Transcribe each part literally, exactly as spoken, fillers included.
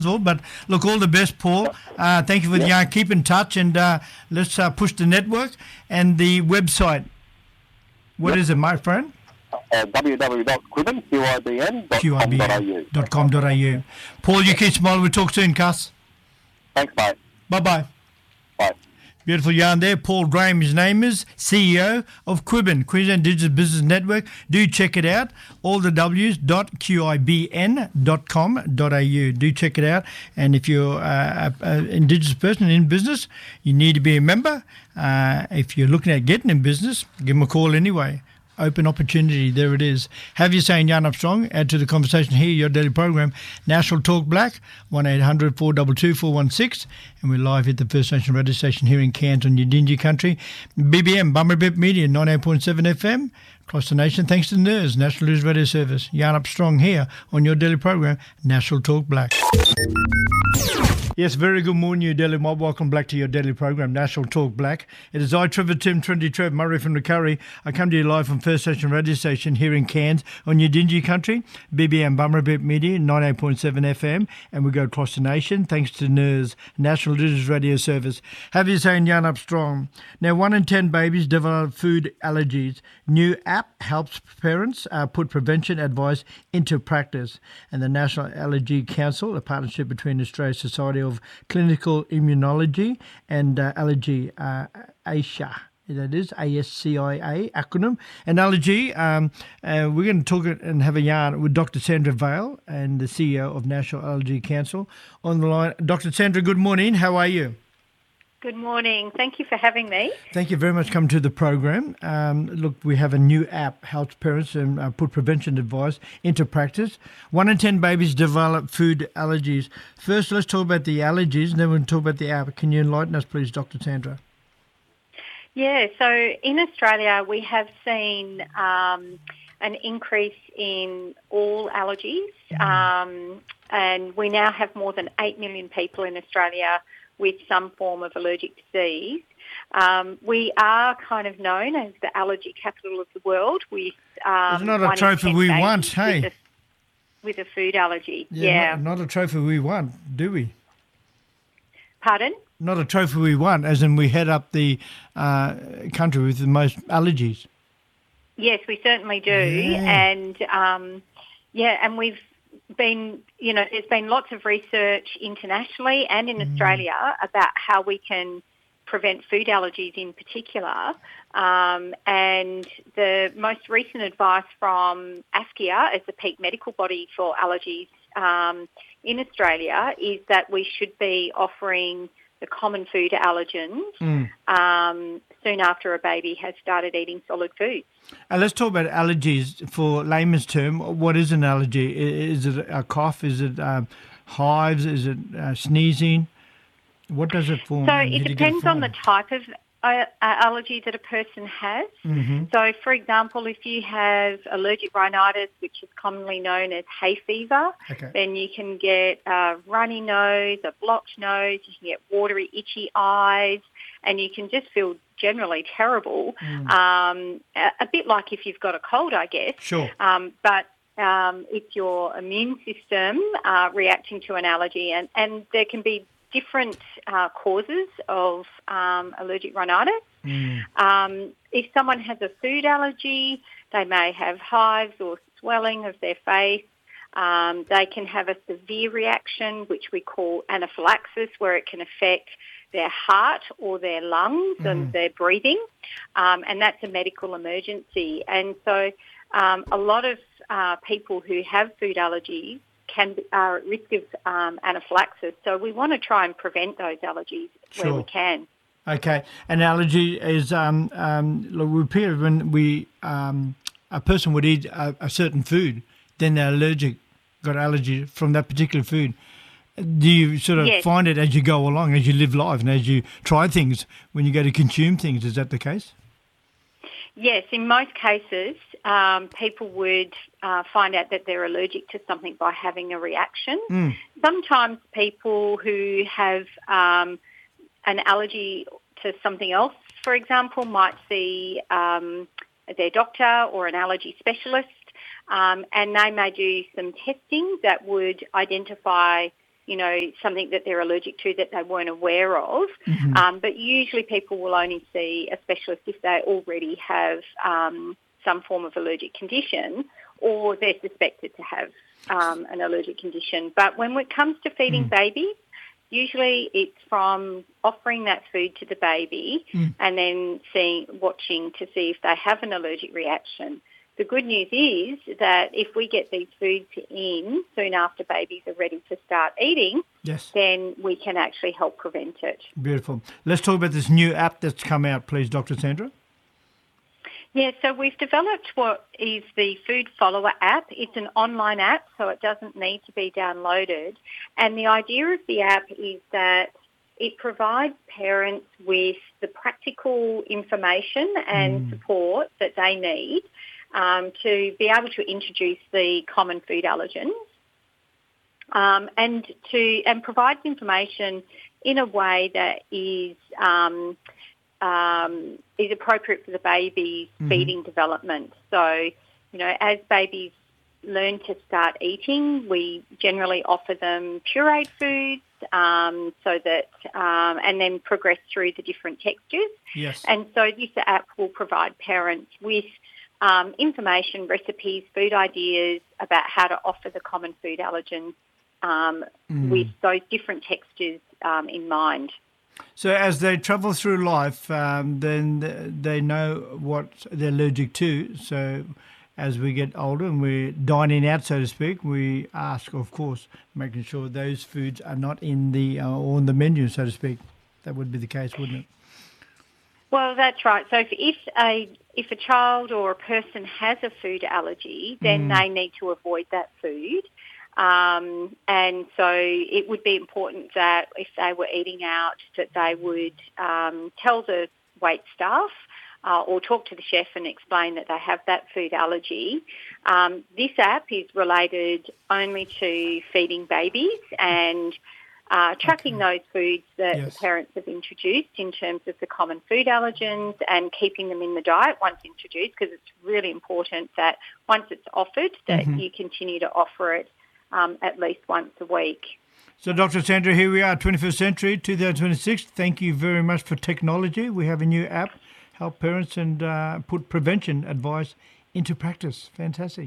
well. But look, all the best, Paul. Uh, thank you for the yarn. Keep in touch, and uh, let's uh, push the network and the website. What Yep. is it, my friend? Uh, w w w dot quibin, Q I B N, dot com dot a u. dot com dot a u. Paul, you keep smiling. We'll talk soon, cuss. Thanks, mate. Bye-bye. Bye. Beautiful yarn there. Paul Graham, his name is, C E O of Quibin, Queensland Digital Business Network. Do check it out. All the W's dot Q I B N dot com dot a u. Do check it out. And if you're uh, an Indigenous person in business, you need to be a member. Uh, if you're looking at getting in business, give them a call anyway. Open opportunity, there it is. Have you saying Yarn Up Strong? Add to the conversation here, your daily program, National Talk Black, one eight hundred four two two four one six, and we're live at the First Nation radio station here in Cairns on Yidinji country. B B M, Bummerbip Media, ninety-eight point seven F M, across the nation, thanks to N E R S, National News Radio Service. Yarn Up Strong here on your daily program, National Talk Black. Yes, very good morning, you daily mob. Welcome back to your daily program, National Talk Black. It is I, Trevor Tim, Trinity Trev, Murray from the Curry. I come to you live from First Nation radio station here in Cairns on Yidinji country, B B M Bummerbip Media, ninety-eight point seven F M, and we go across the nation thanks to N E R S, National News Radio Service. Have you saying Yarn Up Strong? Now, one in ten babies develop food allergies. New app helps parents uh, put prevention advice into practice. And the National Allergy Council, a partnership between Australia's Society of Clinical Immunology and uh, Allergy, uh, ASCIA. That is A S C I A acronym. And allergy, um, uh, we're going to talk and have a yarn with Doctor Sandra Vale, and the C E O of National Allergy Council on the line. Doctor Sandra, good morning. How are you? Good morning. Thank you for having me. Thank you very much for coming to the program. Um, look, we have a new app, helps parents and uh, put prevention advice into practice. One in ten babies develop food allergies. First, let's talk about the allergies, and then we'll talk about the app. Can you enlighten us, please, Doctor Sandra? Yeah, so in Australia we have seen um, an increase in all allergies, mm. um, and we now have more than eight million people in Australia with some form of allergic disease. Um, we are kind of known as the allergy capital of the world with um, it's not a trophy we want, hey? With a, with a food allergy, yeah. yeah. Not, not a trophy we want, do we? Pardon? Not a trophy we want, as in we head up the uh, country with the most allergies. Yes, we certainly do. Yeah. And, um, yeah, and we've been, you know, there's been lots of research internationally and in mm. Australia about how we can prevent food allergies in particular. Um, and the most recent advice from ASCIA, as the peak medical body for allergies um, in Australia, is that we should be offering the common food allergens mm. um, soon after a baby has started eating solid foods. Uh, let's talk about allergies for layman's term. What is an allergy? Is it a cough? Is it um, hives? Is it uh, sneezing? What does it form? So it depends on the type of uh, allergy that a person has. Mm-hmm. So, for example, if you have allergic rhinitis, which is commonly known as hay fever, okay. then you can get a runny nose, a blocked nose, you can get watery, itchy eyes, and you can just feel generally terrible, mm. um, a, a bit like if you've got a cold, I guess. Sure. Um, but um, it's your immune system uh, reacting to an allergy, and, and there can be different uh, causes of um, allergic rhinitis. Mm. Um, if someone has a food allergy, they may have hives or swelling of their face. Um, they can have a severe reaction, which we call anaphylaxis, where it can affect their heart or their lungs mm. and their breathing, um, and that's a medical emergency. And so um, a lot of uh, people who have food allergies can are at risk of um, anaphylaxis. So we want to try and prevent those allergies sure. where we can. Okay. An allergy is, um, um, look, we appear when we, um, a person would eat a, a certain food, then they're allergic, got allergy from that particular food. Do you sort of yes. find it as you go along, as you live life and as you try things, when you go to consume things? Is that the case? Yes, in most cases, um, people would uh, find out that they're allergic to something by having a reaction. Mm. Sometimes people who have um, an allergy to something else, for example, might see um, their doctor or an allergy specialist, um, and they may do some testing that would identify you know, something that they're allergic to that they weren't aware of. Mm-hmm. Um, but usually people will only see a specialist if they already have um, some form of allergic condition or they're suspected to have um, an allergic condition. But when it comes to feeding mm. babies, usually it's from offering that food to the baby mm. and then seeing, watching to see if they have an allergic reaction. The good news is that if we get these foods in soon after babies are ready to start eating, yes. then we can actually help prevent it. Beautiful. Let's talk about this new app that's come out, please, Doctor Sandra. Yeah, so we've developed what is the Food Follower app. It's an online app, so it doesn't need to be downloaded. And the idea of the app is that it provides parents with the practical information and mm. support that they need um, to be able to introduce the common food allergens um, and to and provides information in a way that is um, Um, is appropriate for the baby's mm-hmm. feeding development. So, you know, as babies learn to start eating, we generally offer them pureed foods um, so that, um, and then progress through the different textures. Yes. And so this app will provide parents with um, information, recipes, food ideas about how to offer the common food allergens um, mm. with those different textures um, in mind. So as they travel through life, um, then they know what they're allergic to. So as we get older and we're dining out, so to speak, we ask, of course, making sure those foods are not in the uh, on the menu, so to speak. That would be the case, wouldn't it? Well, that's right. So if, if a if a child or a person has a food allergy, then mm. they need to avoid that food. Um, and so it would be important that if they were eating out, that they would um, tell the wait staff uh, or talk to the chef and explain that they have that food allergy. Um, this app is related only to feeding babies and uh, tracking okay. those foods that yes. the parents have introduced in terms of the common food allergens and keeping them in the diet once introduced, because it's really important that once it's offered that mm-hmm. you continue to offer it Um, at least once a week. So, Doctor Sandra, here we are, twenty-first century, twenty twenty-six. Thank you very much for technology. We have a new app, help parents and uh, put prevention advice into practice. Fantastic.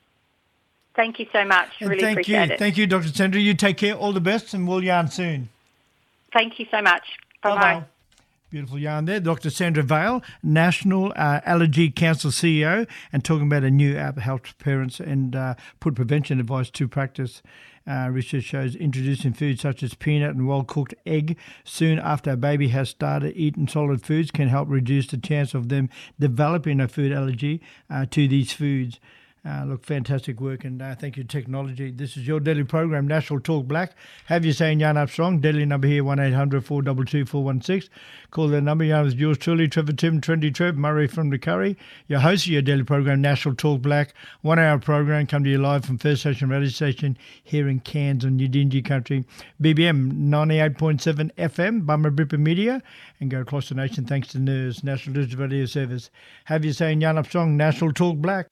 Thank you so much. And really thank appreciate you. it. Thank you, Doctor Sandra. You take care. All the best, and we'll yarn soon. Thank you so much. Bye-bye. Bye-bye. Beautiful yarn there. Doctor Sandra Vale, National uh, Allergy Council C E O, and talking about a new app that helps parents and uh, put prevention advice to practice. Uh, research shows introducing foods such as peanut and well-cooked egg soon after a baby has started eating solid foods can help reduce the chance of them developing a food allergy uh, to these foods. Uh, look, fantastic work, and uh, thank you, technology. This is your daily program, National Talk Black. Have you saying Yarn Up Strong? Daily number here, one eight hundred four two two four one six. Call that number. Yarn with yours truly, Trevor Tim, Trendy Trev, Murray from the Curry. Your host of your daily program, National Talk Black. One hour program, come to you live from First Station Radio Station here in Cairns on Yidinji Country. B B M ninety-eight point seven F M, Bummer Bripper Media, and go across the nation thanks to N E R S, National Digital Radio Service. Have you saying Yarn Up Strong? National Talk Black.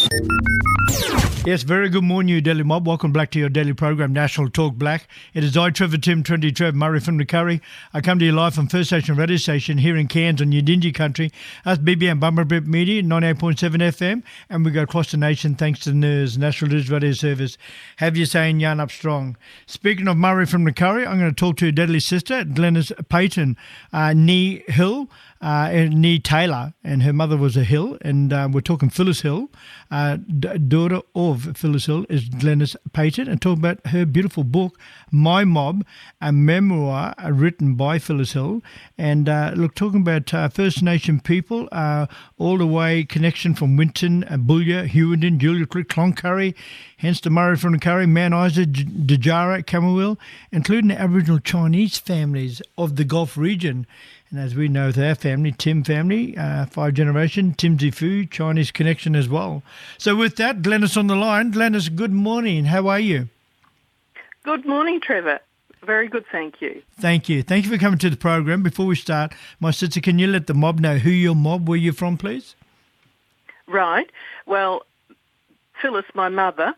Yes, very good morning, you Daily Mob. Welcome back to your daily program, National Talk Black. It is I, Trevor Tim, Trendy Trev, Murray from the Curry. I come to you live from First Station Radio Station here in Cairns on Yidinji Country. That's B B M Bumblebip Media, ninety-eight point seven F M, and we go across the nation thanks to N E R S, National Digital Radio Service. Have you saying Yarn Up Strong? Speaking of Murray from the Curry, I'm going to talk to your deadly sister, Glenys Payton, uh, Nee Hill. Uh, Nee Taylor, and her mother was a Hill, and uh, we're talking Phyllis Hill. Uh, d- daughter of Phyllis Hill is Glenys Payton, and talking about her beautiful book, My Mob, a memoir written by Phyllis Hill. And uh, look, talking about uh, First Nation people, uh, all the way connection from Winton, uh, Boolia, Hewenden, Julia Creek, Cloncurry, hence the Murray from the Curry, Mount Isa, Djara, Camberwell, including the Aboriginal Chinese families of the Gulf region. And as we know, with our family, Tim family, uh, five generation, Tim Zifu, Chinese connection as well. So with that, Glenys on the line. Glenys, good morning. How are you? Good morning, Trevor. Very good, thank you. Thank you. Thank you for coming to the program. Before we start, my sister, can you let the mob know who your mob, where you're from, please? Right. Well, Phyllis, my mother,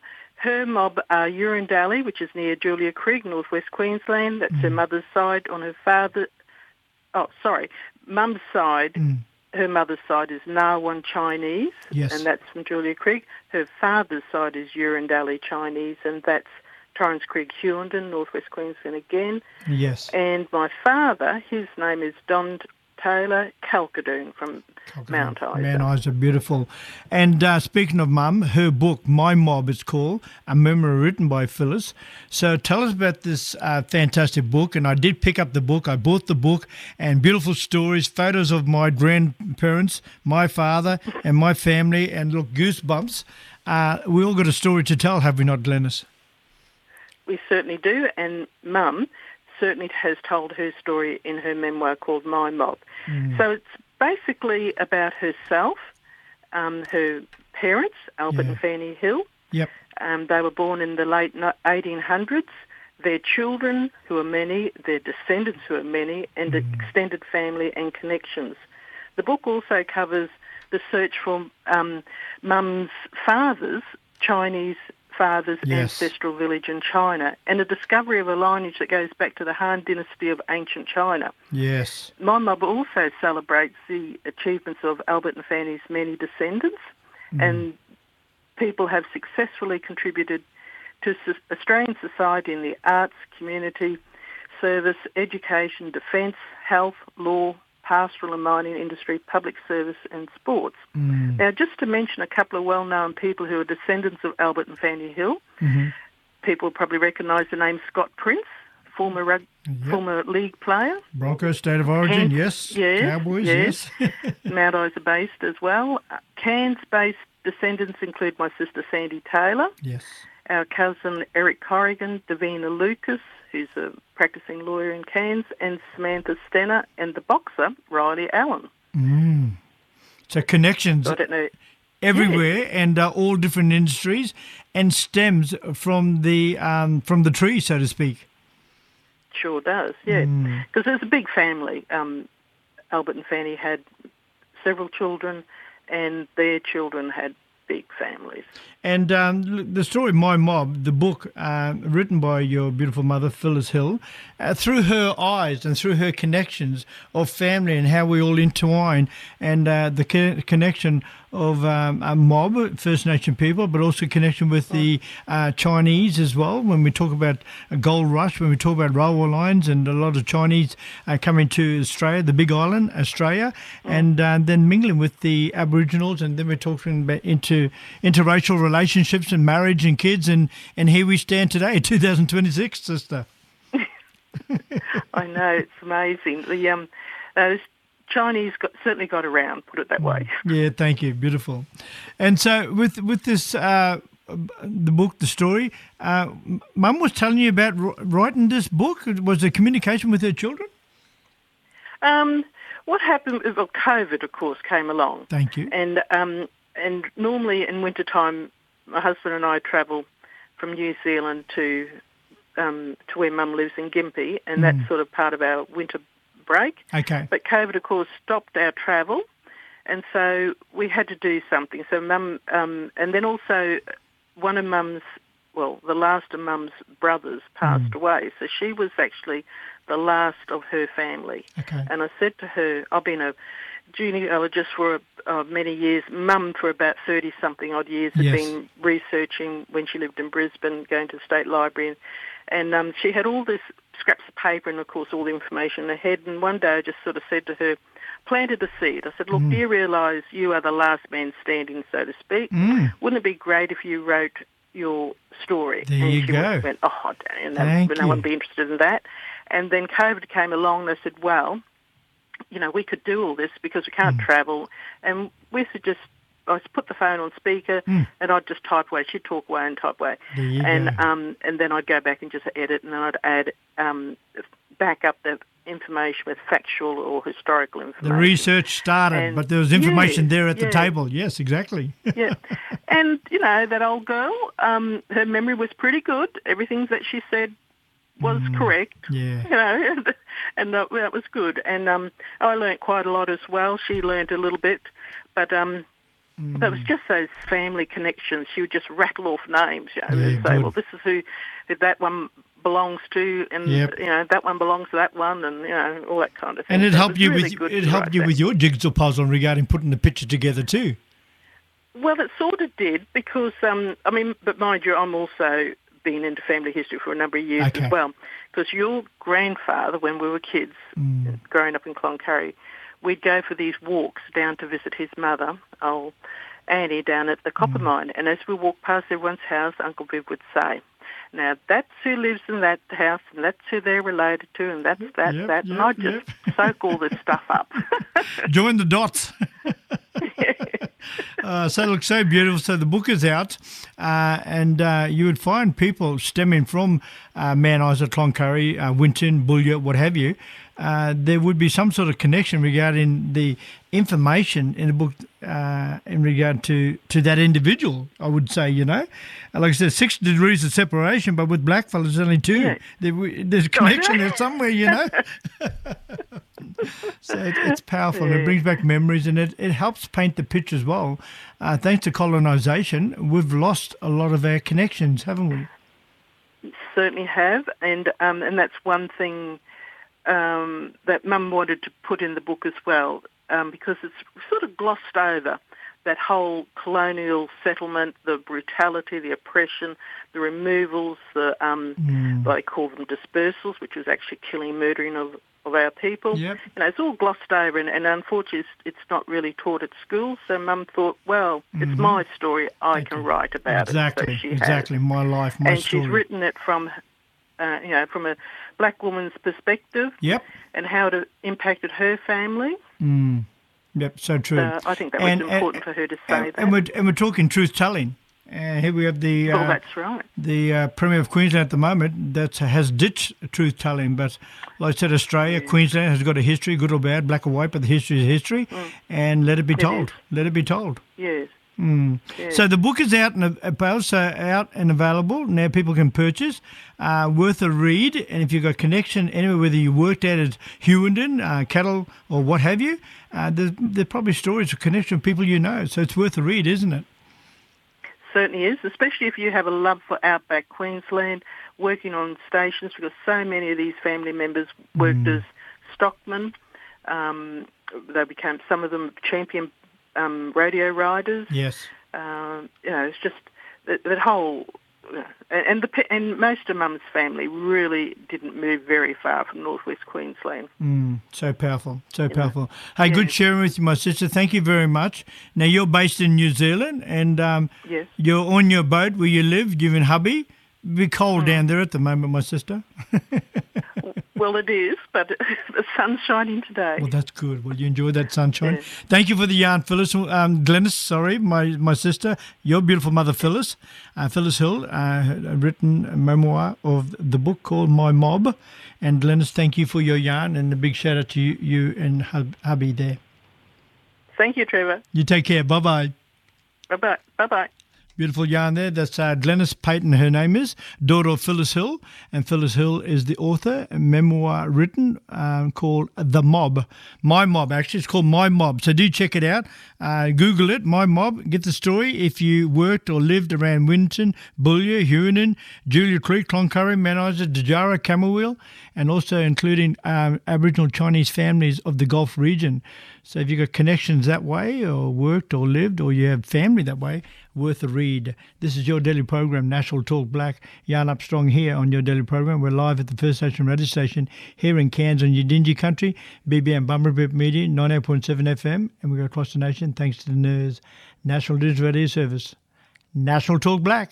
her mob are Urundali, which is near Julia Creek, northwest Queensland. That's mm. her mother's side. On her father, oh, sorry, mum's side, mm. her mother's side is Narwan Chinese, yes. and that's from Julia Creek. Her father's side is Urundali Chinese, and that's Torrens Creek, Hughenden, northwest Queensland again. Yes. And my father, his name is Don Taylor Calcadoon from Calcadoon. Mount Isa. Mount Isa, beautiful. And uh, speaking of Mum, her book, My Mob, it's called, a memoir written by Phyllis. So tell us about this uh, fantastic book. And I did pick up the book. I bought the book, and beautiful stories, photos of my grandparents, my father and my family, and look, goosebumps. Uh, we all got a story to tell, have we not, Glenys? We certainly do. And Mum certainly has told her story in her memoir called My Mob. Mm. So it's basically about herself, um, her parents, Albert yeah. and Fanny Hill. Yep. Um, they were born in the late eighteen hundreds. Their children, who are many, their descendants, who are many, and mm. extended family and connections. The book also covers the search for um, Mum's father's Chinese father's yes. ancestral village in China, and the discovery of a lineage that goes back to the Han Dynasty of ancient China. Yes. My mob also celebrates the achievements of Albert and Fanny's many descendants, mm. and people have successfully contributed to Australian society in the arts, community, service, education, defence, health, law, pastoral and mining industry, public service and sports. Mm. Now, just to mention a couple of well-known people who are descendants of Albert and Fanny Hill, mm-hmm. people probably recognise the name Scott Prince, former rug, yep. former league player. Broncos, State of Origin, Cairns, yes. yes. Cowboys, yes. yes. Mount Isa-based as well. Uh, Cairns-based descendants include my sister Sandy Taylor. Yes. Our cousin Eric Corrigan, Davina Lucas, who's a practicing lawyer in Cairns, and Samantha Stenner, and the boxer, Riley Allen. Mm. So connections so I don't know. everywhere Yeah. and uh, all different industries, and stems from the um, from the tree, so to speak. Sure does, yeah. Because mm. there's a big family. Um, Albert and Fanny had several children, and their children had big families. And um, the story, My Mob, the book uh, written by your beautiful mother, Phyllis Hill, uh, through her eyes and through her connections of family and how we all entwine, and uh, the co- connection of um, a mob, First Nation people, but also connection with the uh, Chinese as well. When we talk about a gold rush, when we talk about railway lines, and a lot of Chinese uh, coming to Australia, the Big Island, Australia, mm. and uh, then mingling with the Aboriginals, and then we're talking about into interracial relationships and marriage and kids, and, and here we stand today, two thousand twenty-six, sister. I know, it's amazing. The um, those Chinese got, certainly got around, put it that way. Yeah, thank you. Beautiful. And so with with this, uh, the book, the story, uh, Mum was telling you about writing this book. Was there communication with her children? Um, what happened, well, COVID, of course, came along. Thank you. And um, and normally in wintertime, my husband and I travel from New Zealand to um, to where Mum lives in Gympie, and mm. that's sort of part of our winter break. Okay. But COVID, of course, stopped our travel, and so we had to do something. So Mum, um, and then also one of Mum's, well, the last of Mum's brothers passed mm. away, so she was actually the last of her family. Okay. And I said to her, I've been a genealogist for uh, many years, Mum for about thirty-something odd years, had yes. been researching when she lived in Brisbane, going to the State Library, and, and um, she had all this scraps of paper and, of course, all the information in her head, and one day I just sort of said to her, planted a seed. I said, look, mm. do you realise you are the last man standing, so to speak? Mm. Wouldn't it be great if you wrote your story? There and you she go. went, oh, no, Thank no you. one would be interested in that. And then COVID came along, and I said, well, you know, we could do all this because we can't mm. travel, and we should just, I put the phone on speaker, mm. and I'd just type away. She'd talk away and type away. And um, and then I'd go back and just edit, and then I'd add, um, back up the information with factual or historical information. The research started, and, but there was information yeah, there at yeah. the table. Yes, exactly. Yeah. And, you know, that old girl, um, her memory was pretty good. Everything that she said was mm, correct. Yeah. You know, and, and that, that was good. And um, I learnt quite a lot as well. She learnt a little bit. But, um, Mm. So it was just those family connections. She would just rattle off names, you know, Yeah, and say, good. well, this is who, who that one belongs to, and Yep. you know that one belongs to that one, and you know all that kind of thing. And it So helped was you really with good it to helped write you that. with your jigsaw puzzle regarding putting the picture together too. Well, it sort of did because um, I mean, but mind you, I'm also been into family history for a number of years Okay. as well. Because your grandfather, when we were kids, Mm. growing up in Cloncurry, we'd go for these walks down to visit his mother, old Annie, down at the copper Mm. mine. And as we walked past everyone's house, Uncle Viv would say, now that's who lives in that house, and that's who they're related to, and that's that, Yep, that. yep, and I just yep. soak all this stuff up. Join the dots. Uh, so it looks so beautiful. So the book is out, uh, and uh, you would find people stemming from uh, Mount Isa, Cloncurry, uh, Winton, Boulia, what have you. Uh, there would be some sort of connection regarding the information in the book uh, in regard to, to that individual, I would say, you know. And like I said, six degrees of separation, but with blackfellas, there's only two. Yeah. There, we- there's a connection there somewhere, you know. So it, it's powerful and it Yeah. brings back memories and it, it helps paint the picture as well. Uh, thanks to colonisation, we've lost a lot of our connections, haven't we? Certainly have, and um, and that's one thing um, that Mum wanted to put in the book as well, um, because it's sort of glossed over, that whole colonial settlement, the brutality, the oppression, the removals, the um, Mm. they call them dispersals, which was actually killing, murdering of, of our people. Yep. You know, it's all glossed over, and, and unfortunately, it's, it's not really taught at school. So Mum thought, well, it's Mhm. my story. I Okay. can write about Exactly, it. So she has. exactly. My life, my and story. she's written it from, uh, you know, from a black woman's perspective, Yep. and how it impacted her family. Mm. Yep, so true. Uh, I think that was And- important and- for her to say and, that. and, we're, and we're talking truth-telling. Uh, here we have the well, uh, that's right. the uh, Premier of Queensland at the moment that has ditched truth-telling. But like I said, Australia, Queensland has got a history, good or bad, black or white, but the history is history. And let it be It told. is. Let it be told. Yes. Mm. yes. So the book is out and available, so out and available. Now people can purchase. Uh, worth a read. And if you've got connection anywhere, whether you worked at at Hewenden, uh, cattle, or what have you, uh, there's, there's probably stories of connection with people you know. So it's worth a read, isn't it? Certainly is, especially if you have a love for outback Queensland, working on stations, because so many of these family members worked Mm. as stockmen. Um, they became, some of them, champion um, rodeo riders. Yes. Um, you know, it's just that, that whole, you know, and the pe- and most of Mum's family really didn't move very far from northwest Queensland. Mm, so powerful, so You know, powerful. Hey, good yeah. sharing with you, my sister. Thank you very much. Now, you're based in New Zealand and um, Yes. you're on your boat where you live, you and hubby. It'd be cold Mm. down there at the moment, my sister. Well, it is, but the sun's shining today. Well, that's good. Well, you enjoy that sunshine. Yeah. Thank you for the yarn, Phyllis. Um, Glennis, sorry, my, my sister, your beautiful mother, Phyllis. Uh, Phyllis Hill, uh, had written a memoir of the book called My Mob. And Glennis, thank you for your yarn and a big shout out to you, you and hub, hubby there. Thank you, Trevor. You take care. Bye-bye. Bye-bye. Bye-bye. Beautiful yarn there. That's uh, Glennis Payton, her name is, daughter of Phyllis Hill. And Phyllis Hill is the author, a memoir written um, called The Mob. My Mob, actually. It's called My Mob. So do check it out. Uh, Google it, My Mob. Get the story. If you worked or lived around Winton, Boulia, Hewenden, Julia Creek, Cloncurry, Mount Isa, Djara, Camberwell, and also including um, Aboriginal Chinese families of the Gulf region. So if you've got connections that way or worked or lived or you have family that way, worth a read. This is your daily program, National Talk Black. Yarn Up Strong here on your daily program. We're live at the First Nation radio station here in Cairns on Yidinji country, B B M Bumblebee Media, ninety-eight point seven F M, and we go across the nation thanks to the N E R S National Digital Radio Service. National Talk Black.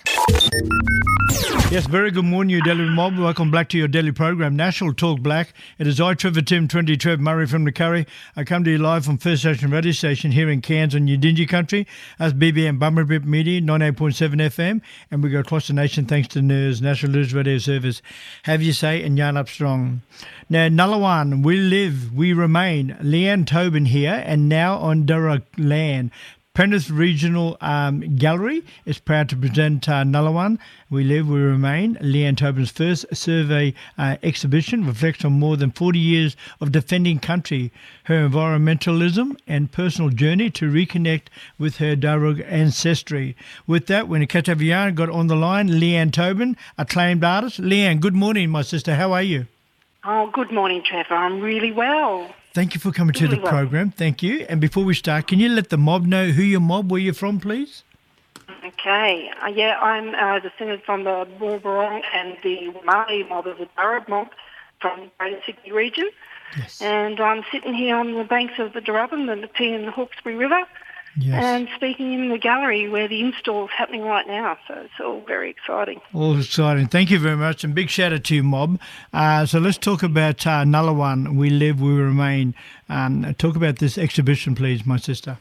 Yes, very good morning, you Daily Mob. Welcome back to your daily program, National Talk Black. It is I, Trevor Tim, twenty Trev Murray from the Curry. I come to you live from First Nation radio station here in Cairns on Yidinji country. That's B B M Bumblebee Media, ninety-eight point seven F M, and we go across the nation thanks to N E R S National Digital Radio Service. Have you say and yarn up strong. Now, Nullawan, we live, we remain. Leanne Tobin here, and now on Durra land. Penrith Regional um, Gallery is proud to present uh, Nullawan, We Live, We Remain. Leanne Tobin's first survey uh, exhibition reflects on more than forty years of defending country, her environmentalism and personal journey to reconnect with her Darug ancestry. With that, we're going to catch up with you. Got on the line Leanne Tobin, acclaimed artist. Leanne, good morning, my sister. How are you? Oh, good morning, Trevor. I'm really well. Thank you for coming to the well. program. Thank you. And before we start, can you let the mob know who your mob, where you're from, please? Okay. Uh, yeah, I'm uh, descended from the Boorboorong and the Mali mob of the Darug mob from the Greater Sydney region. Yes. And I'm sitting here on the banks of the Darubbin, the Nepean and the Hawkesbury River, Yes. and speaking in the gallery where the install is happening right now. So it's all very exciting. All exciting. Thank you very much. And big shout out to you, mob. Uh, so let's talk about uh, Nullawan, We Live, We Remain. Um, talk about this exhibition, please, my sister.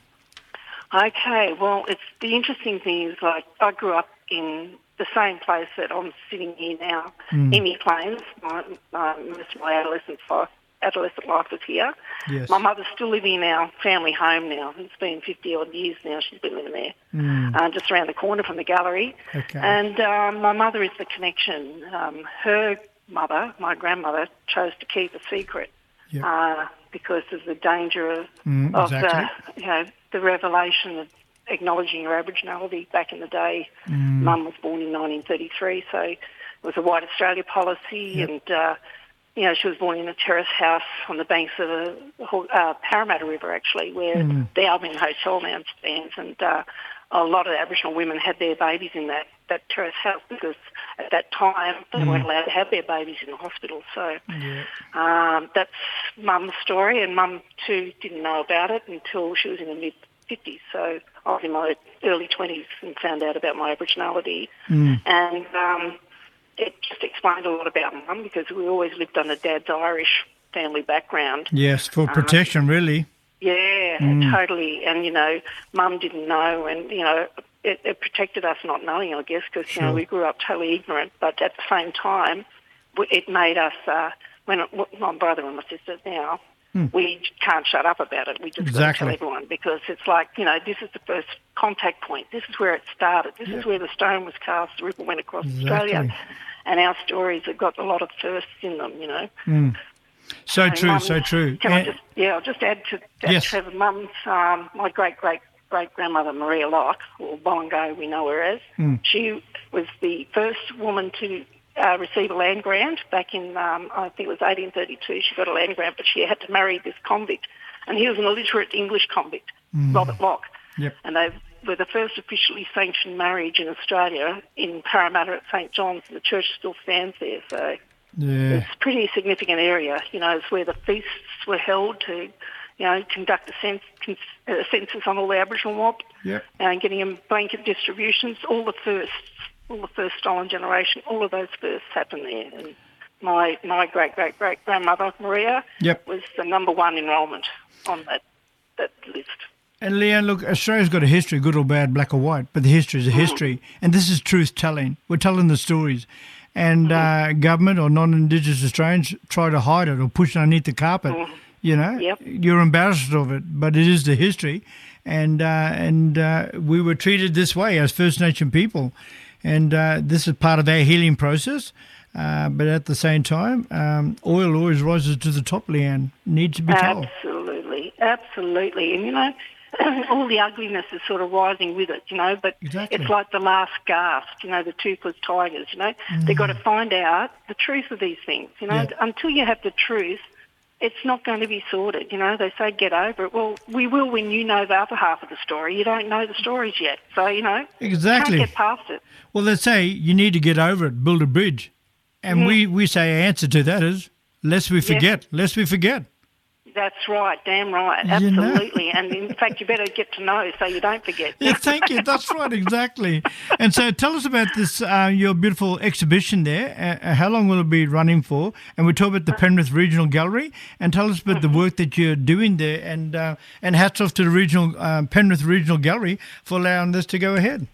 Okay, well, it's the interesting thing is, like, I grew up in the same place that I'm sitting here now, Mm. Emu Plains. My, my, most of my adolescent life, adolescent life was here. Yes. My mother's still living in our family home now. It's been fifty-odd years now she's been living there, Mm. uh, just around the corner from the gallery. Okay. And um, my mother is the connection. Um, her mother, my grandmother, chose to keep a secret Yep. uh, because of the danger of, Mm, of exactly. the, you know, the revelation of acknowledging her Aboriginality back in the day. Mm. Mum was born in nineteen thirty-three, so it was a White Australia policy, Yep. and uh, you know, she was born in a terrace house on the banks of the uh, Parramatta River, actually, where Mm. the Albion Hotel now stands, and uh, a lot of Aboriginal women had their babies in that, that terrace house because at that time they Mm. weren't allowed to have their babies in the hospital. So Yeah. um, that's Mum's story, and Mum too didn't know about it until she was in the mid fifties. So I was in my early twenties and found out about my Aboriginality, Mm. and um, it just explained a lot about Mum because we always lived on a Dad's Irish family background. Yes, for protection, really. Yeah, Mm. totally. And, you know, Mum didn't know, and, you know, it, it protected us not knowing, I guess, because, you know, Sure. we grew up totally ignorant. But at the same time, w- it made us, uh, when it, w- my brother and my sister now, Mm. we can't shut up about it. We just got to Exactly. tell everyone because it's like, you know, this is the first contact point. This is where it started. This Yep. is where the stone was cast, the ripple went across Exactly. Australia. And our stories have got a lot of firsts in them, you know. Mm. So And true, Mum- so true. Can I And- just, yeah, I'll just add to that, Yes. Trevor. Mum's, um, my great great great grandmother Maria Locke, or Bolongo, we know her as. Mm. She was the first woman to uh, receive a land grant back in, um, I think it was eighteen thirty-two. She got a land grant, but she had to marry this convict, and he was an illiterate English convict, Mm. Robert Locke. Yep. And they were the first officially sanctioned marriage in Australia in Parramatta at St John's. The church still stands there, so. Yeah. It's a pretty significant area. You know, it's where the feasts were held to, you know, conduct a, cens- cons- a census on all the Aboriginal mob Yep. and getting them blanket distributions. All the firsts, all the first stolen generation, all of those firsts happened there. And my my great great great grandmother Maria Yep. was the number one enrolment on that that list. And Leanne, look, Australia's got a history, good or bad, black or white, but the history is a history. And this is truth telling. We're telling the stories. And uh, government or non-Indigenous Australians try to hide it or push it underneath the carpet. You know, Yep. you're embarrassed of it, but it is the history. And uh, and uh, we were treated this way as First Nation people. And uh, this is part of our healing process. Uh, but at the same time, um, oil always rises to the top, Leanne. Needs to be told. Absolutely, absolutely. And, you know, all the ugliness is sort of rising with it, you know, but Exactly. it's like the last gasp, you know, the toothless tigers, you know. They've got to find out the truth of these things, you know. Yeah. Until you have the truth, it's not going to be sorted, you know. They say get over it. Well, we will when you know the other half of the story. You don't know the stories yet. So, you know, Exactly. can't get past it. Well, they say you need to get over it, build a bridge. And we, we say our answer to that is, lest we forget, lest we forget. That's right, damn right, You know? absolutely. And in fact, you better get to know so you don't forget. Yeah, thank you. That's right, exactly. And so tell us about this, uh, your beautiful exhibition there. Uh, how long will it be running for? And we talk about the Penrith Regional Gallery. And tell us about the work that you're doing there. And uh, and hats off to the regional uh, Penrith Regional Gallery for allowing this to go ahead.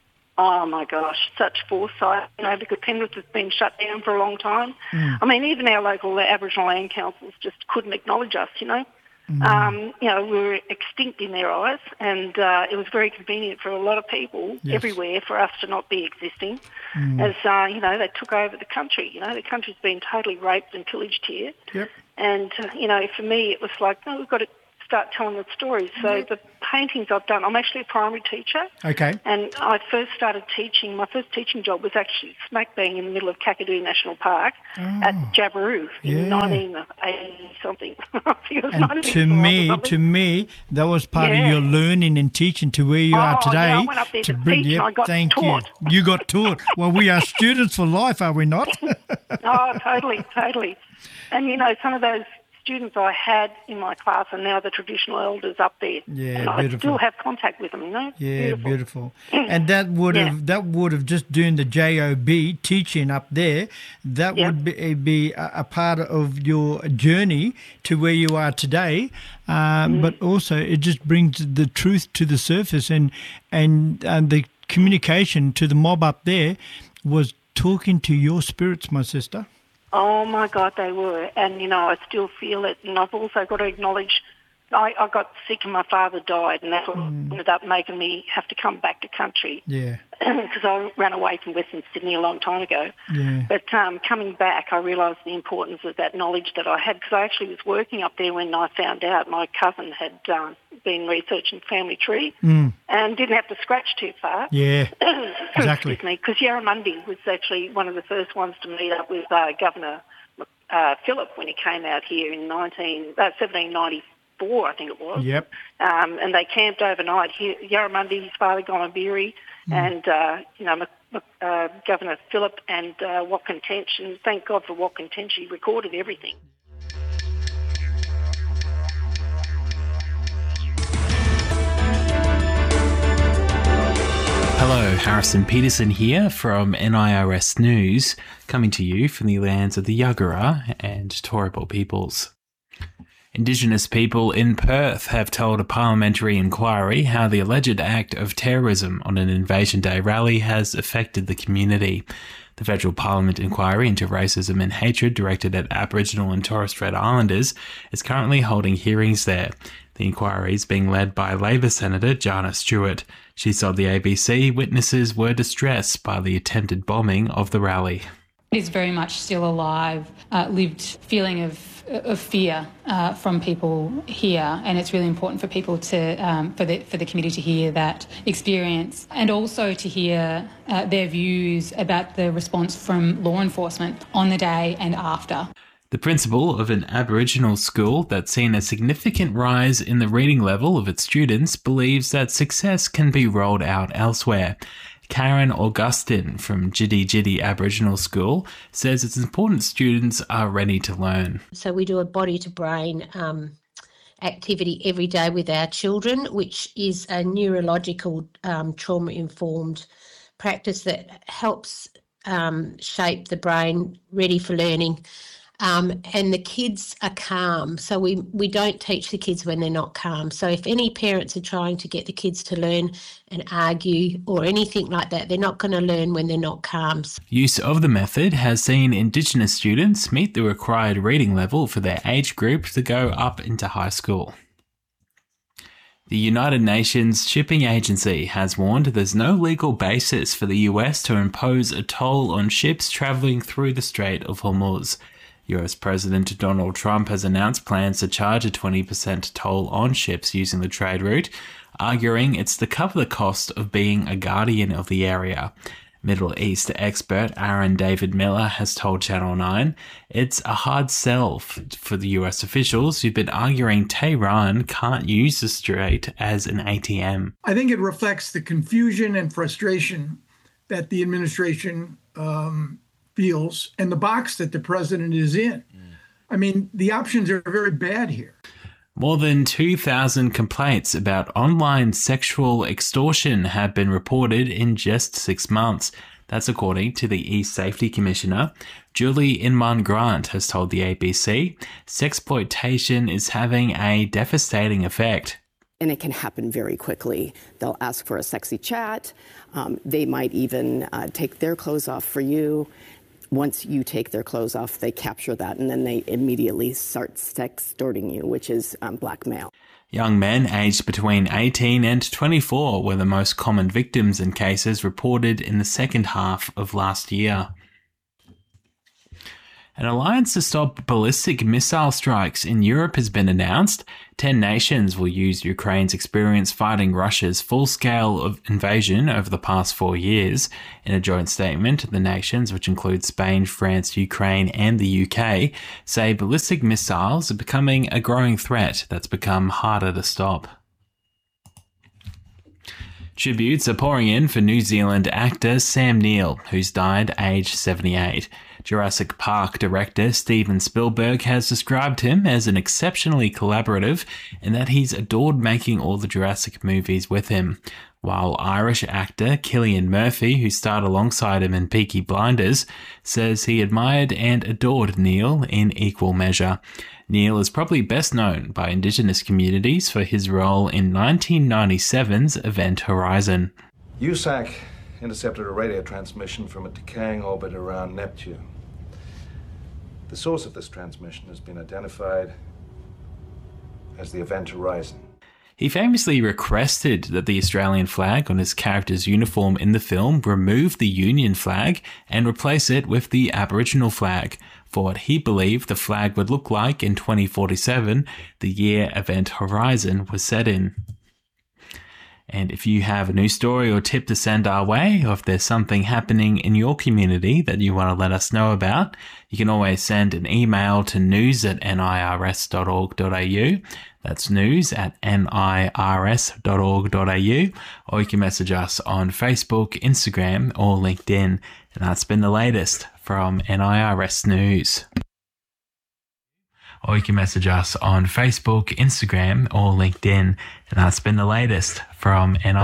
Oh, my gosh, such foresight, you know, because Penrith has been shut down for a long time. Mm. I mean, even our local Aboriginal land councils just couldn't acknowledge us, you know. Mm. Um, you know, we were extinct in their eyes, and uh, it was very convenient for a lot of people yes. everywhere for us to not be existing, mm. as, uh, you know, they took over the country. You know, the country's been totally raped and pillaged here. Yep. And, uh, you know, for me it was like, no, we've got to start telling the stories. So yep. the paintings I've done, I'm actually a primary teacher. Okay. And I first started teaching, my first teaching job was actually smack bang in the middle of Kakadu National Park oh. at Jabiru in yeah. nineteen eighty something. And to me, to me, that was part yeah. of your learning and teaching to where you oh, are today. Yeah, I went up there to, to bring, teach yep, and I got thank taught. You. You got taught. Well, we are students for life, are we not? Oh, totally, totally. And, you know, some of those students I had in my class are now the traditional elders up there. Yeah, and beautiful. I still have contact with them, you know. Yeah, beautiful. beautiful. And that would yeah. have that would have just doing the J O B teaching up there. That yep. would be, be a, a part of your journey to where you are today. Um, mm. But also, it just brings the truth to the surface, and and and the communication to the mob up there was talking to your spirits, my sister. Oh, my God, they were. And, you know, I still feel it. And I've also got to acknowledge I, I got sick and my father died, and that's what mm. ended up making me have to come back to country. Yeah. Because I ran away from Western Sydney a long time ago. Yeah. But um, coming back, I realised the importance of that knowledge that I had, because I actually was working up there when I found out my cousin had um, been researching family tree mm. and didn't have to scratch too far. Yeah, exactly. Because Yarramundi was actually one of the first ones to meet up with uh, Governor uh, Phillip when he came out here in nineteen, uh, seventeen ninety-four, I think it was. Yep. Um, and they camped overnight here. Yarramundi, his father, Gomeriri, mm. and, uh, you know, uh, Governor Phillip and uh, Watkin Tench. And thank God for Watkin Tench, he recorded everything. Hello, Harrison Peterson here from N I R S News, coming to you from the lands of the Yagara and Turrbal peoples. Indigenous people in Perth have told a parliamentary inquiry how the alleged act of terrorism on an Invasion Day rally has affected the community. The Federal Parliament inquiry into racism and hatred directed at Aboriginal and Torres Strait Islanders is currently holding hearings there. The inquiry is being led by Labor Senator Jana Stewart. She told the A B C witnesses were distressed by the attempted bombing of the rally. It is very much still alive, uh, lived feeling of of fear uh, from people here, and it's really important for people to um, for the for the committee to hear that experience, and also to hear uh, their views about the response from law enforcement on the day and after. The principal of an Aboriginal school that's seen a significant rise in the reading level of its students believes that success can be rolled out elsewhere. Karen Augustin from Jiddy Jiddy Aboriginal School says it's important students are ready to learn. So we do a body-to-brain um, activity every day with our children, which is a neurological um, trauma-informed practice that helps um, shape the brain ready for learning. Um, and the kids are calm, so we, we don't teach the kids when they're not calm. So if any parents are trying to get the kids to learn and argue or anything like that, they're not going to learn when they're not calm. Use of the method has seen Indigenous students meet the required reading level for their age group to go up into high school. The United Nations Shipping Agency has warned there's no legal basis for the U S to impose a toll on ships travelling through the Strait of Hormuz. U S President Donald Trump has announced plans to charge a twenty percent toll on ships using the trade route, arguing it's to cover the cost of being a guardian of the area. Middle East expert Aaron David Miller has told Channel nine it's a hard sell for the U S officials who've been arguing Tehran can't use the strait as an A T M. I think it reflects the confusion and frustration that the administration um, feels and the box that the president is in. Mm. I mean, the options are very bad here. More than two thousand complaints about online sexual extortion have been reported in just six months. That's according to the E-Safety Commissioner. Julie Inman-Grant has told the A B C, sexploitation is having a devastating effect. And it can happen very quickly. They'll ask for a sexy chat. Um, they might even uh, take their clothes off for you. once you take their clothes off, they capture that, and then they immediately start sextorting you, which is um, blackmail. Young men aged between eighteen and twenty-four were the most common victims in cases reported in the second half of last year. An alliance to stop ballistic missile strikes in Europe has been announced. Ten nations will use Ukraine's experience fighting Russia's full-scale invasion over the past four years. In a joint statement, the nations, which include Spain, France, Ukraine, and the U K, say ballistic missiles are becoming a growing threat that's become harder to stop. Tributes are pouring in for New Zealand actor Sam Neill, who's died aged seventy-eight. Jurassic Park director Steven Spielberg has described him as an exceptionally collaborative and that he's adored making all the Jurassic movies with him, while Irish actor Cillian Murphy, who starred alongside him in Peaky Blinders, says he admired and adored Neill in equal measure. Neill is probably best known by Indigenous communities for his role in nineteen ninety-seven's Event Horizon. U S A C intercepted a radio transmission from a decaying orbit around Neptune. The source of this transmission has been identified as the Event Horizon. He famously requested that the Australian flag on his character's uniform in the film remove the Union flag and replace it with the Aboriginal flag, for what he believed the flag would look like in twenty forty-seven, the year Event Horizon was set in. And if you have a news story or tip to send our way, or if there's something happening in your community that you want to let us know about, you can always send an email to news at nirs dot org dot a u. That's news at nirs dot org dot a u. Or you can message us on Facebook, Instagram, or LinkedIn. And that's been the latest from N I R S News. Or you can message us on Facebook, Instagram, or LinkedIn. And that's been the latest from N I R S.